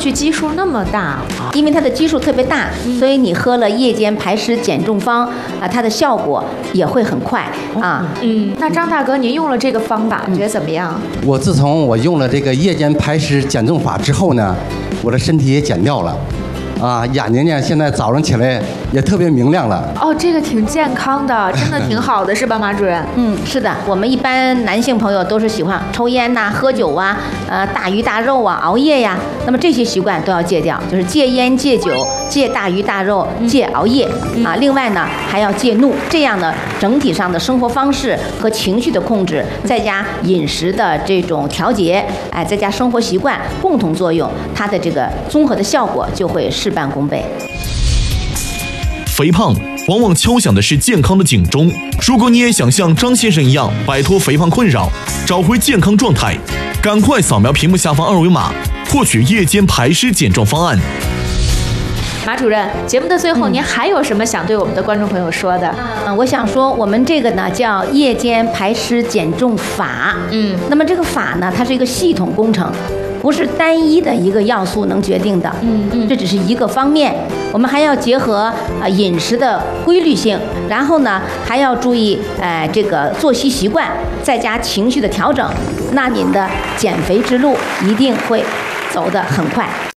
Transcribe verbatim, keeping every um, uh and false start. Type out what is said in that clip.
去基数那么大啊？ 因为它的基数特别大， 嗯、 所以你喝了夜间排湿减重方啊，它的效果也会很快啊。 嗯，那张大哥，您用了这个方法，觉得怎么样？ 我自从我用了这个夜间排湿减重法之后呢，我的身体也减掉了。啊，眼睛呢，现在早上起来也特别明亮了。 哦，这个挺健康的，真的挺好的，是吧，马主任？ 嗯，是的。我们一般男性朋友都是喜欢抽烟呐、喝酒啊、呃大鱼大肉啊、熬夜呀，那么这些习惯都要戒掉，就是戒烟、戒酒、戒大鱼大肉、戒熬夜、嗯、啊。另外呢，还要戒怒，这样呢，整体上的生活方式和情绪的控制，再加饮食的这种调节，哎，再加生活习惯共同作用，它的这个综合的效果就会事半功倍。 肥胖往往敲响的是健康的警钟。如果你也想像张先生一样摆脱肥胖困扰，找回健康状态，赶快扫描屏幕下方二维码，获取夜间排湿减重方案。 马主任，节目的最后，您还有什么想对我们的观众朋友说的？ 嗯，我想说，我们这个呢叫夜间排湿减重法。嗯，那么这个法呢，它是一个系统工程。不是单一的一个要素能决定的，嗯嗯，这只是一个方面，我们还要结合啊、呃、饮食的规律性，然后呢还要注意呃这个作息习惯，再加情绪的调整，那您的减肥之路一定会走得很快。